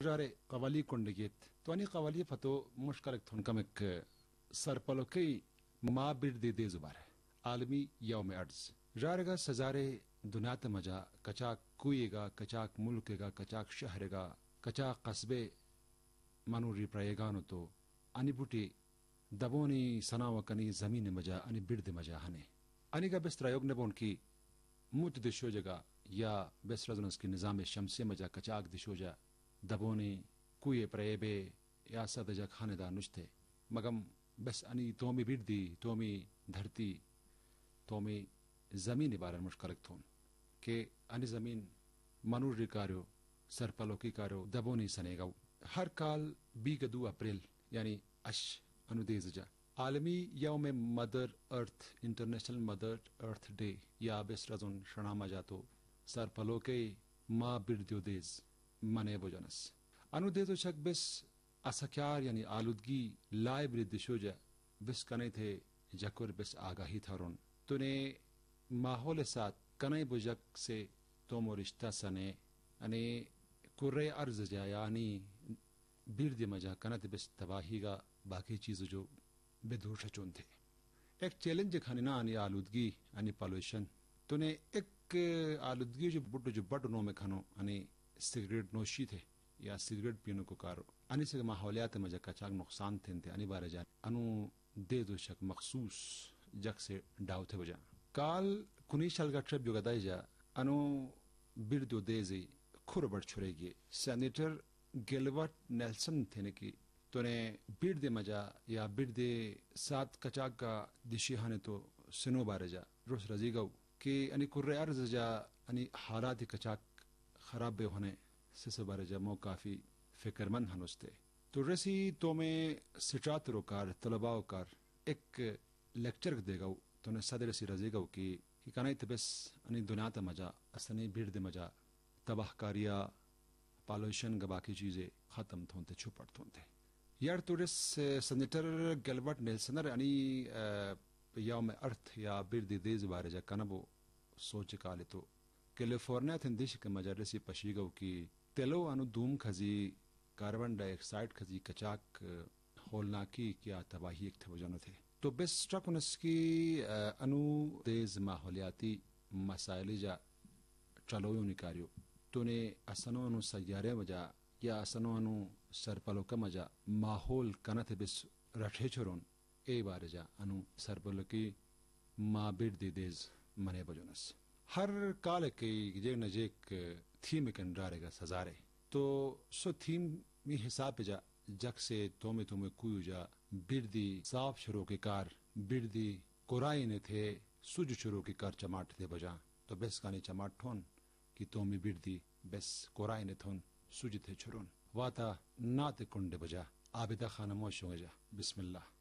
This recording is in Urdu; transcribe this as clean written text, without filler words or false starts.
جاره قوالی کندگیت تو انی قوالی فتو مشکلک تون کمک سرپلوکی ما بیردی دی زباره عالمی یوم ارز جارگا سزاره دنیات مجا کچاک کوئیگا کچاک ملکگا کچاک شہرگا کچاک قصبے منوری پرایگانو تو انی بوٹی دبونی سناوکنی زمین مجا انی برد مجا ہنے انی کا بس ترایوگ نبون کی موت دشو جگا یا بس رزنس کی نظام شمسی مجا کچاک دشو جا دبونی کوئے پرایبے یا سد جا کھانے دا نشتے مگم بس انی تومی بردی تومی دھرتی تومی زمین بارن مشکلک تھون کہ انی زمین منوری کارو سرپلوکی کارو دبونی سنے گاو ہر کال 2 اپریل یعنی اش انو دیز جا عالمی یوم مدر ارتھ انٹرنیشنل مدر ارتھ ڈے یا بس رزون شناما جاتو سرپلوکی ما بردیو دیز منے بوجانس انو دیزو شک بس اسکیار یعنی آلودگی لائے برد شو جا بس کنے تھے جکر بس آگاہی تھارون تو نے ماحول ساتھ کنے بجک سے تو مو رشتہ سنے انی کرے ارز جا یعنی بیردی مجا کنت بس تباہی گا باقی چیز جو بدوش چون تھے ایک چیلنج کھانے نا انی آلودگی انی پالوشن تو نے ایک آلودگی جو بڑ نو میں کھانو انی سگریٹ نوشی تھے یا سگریٹ پینو کو کارو انی سے ماحولیات مجا کچاک نقصان تھے انی بارے جان انو دے دو شک مخصوص جگ سے ڈاو تھے بجا کال کنی شلگا ٹرپ جو گدائی جا انو بیردو دیزی کھر بڑ چھرے گی سینیٹر گلورٹ نیلسن تھے نے کی تو نے بیردے مجا یا بیردے سات کچاک کا دشیحانے تو سنو بارے جا روس رزی گو کہ انی کرے ارز جا انی حالات کچاک خراب بے ہونے سے بارے جا مو کافی فکر مند ہنوستے تو رسی تو میں سٹراترو کار طلباء کار ایک لیکچر دے گو تو نے صدر سی رزی گو کہ کنائی تبس انی دنیا تا مجا اسنی بیرد مجا تباہ کاریا پالوشن گا باقی چیزیں ختم تھونتے چھپٹ تھونتے یار تورس سینیٹر گلبرٹ نیلسنر انی یوم ارتھ یا بیردی دیز بارے جا کنبو سوچ کالے تو کیلیفورنیا تھندیش کے مجرسی پشیگو کی تیلو انو دوم کھزی کاربن ڈائی آکسائڈ کھزی کچاک ہولناکی کیا تباہی ایک تھے وجانو تھے تو بس ٹرکنس کی انو دیز ماحولیاتی مسائل جا چلویو نکاریو تو نے اسنو انو سیارے مجا یا اسنو انو سرپلو کا مجا ماحول کنت بس رٹھے چھرون اے بارے جا انو سرپلو کی ما بیردی دیز منے بجونس ہر کال کی جیک نجیک تھیم کن رارے گا سزارے تو سو تھیم می حساب جا جگ سے تومے کوئی جا بیردی صاف شروع کے کار بیردی کورائی نے تھے سج شروع کے کار چماٹ تھے بجا تو بس کانی چماٹ ٹھون کی تومی بیردی بس کورائی نے تھون سج تھے چھرون واتا نات کنڈ بجا آبدہ خانموش ہو جا بسم اللہ